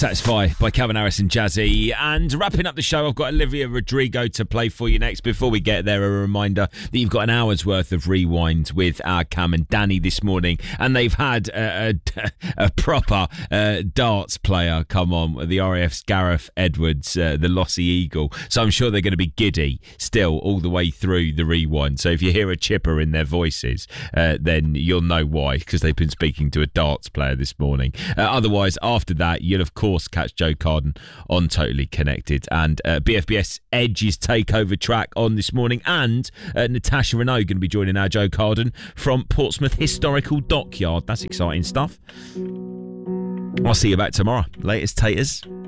Satisfy by Calvin Harris and Jazzy. And wrapping up the show, I've got Olivia Rodrigo to play for you next. Before we get there, a reminder that you've got an hour's worth of rewind with our Cam and Danny this morning, and they've had a proper darts player come on, the RAF's Gareth Edwards, the Lossy Eagle. So I'm sure they're going to be giddy still all the way through the rewind. So if you hear a chipper in their voices, then you'll know why, because they've been speaking to a darts player this morning. Otherwise, after that, you'll of course catch Joe Carden on Totally Connected, and BFBS Edge's takeover track on this morning, and Natasha Renault going to be joining our Joe Carden from Portsmouth Historical Dockyard. That's exciting stuff. I'll see you back tomorrow. Latest taters.